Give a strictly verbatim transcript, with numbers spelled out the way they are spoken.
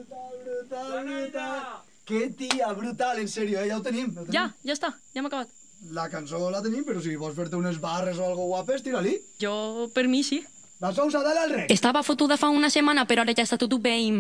Brutal, brutal, brutal. Que tia brutal, en sèrio, eh? Ja ho tenim. Ho tenim. Ja, ja està, ja hem acabat. La cançó la tenim, però si vols fer-te unes barres o algo guapes, tira-li. Jo, per mi, sí. La Sousa, dale al rec. Estava fotuda fa una setmana, però ara ja està tot bé.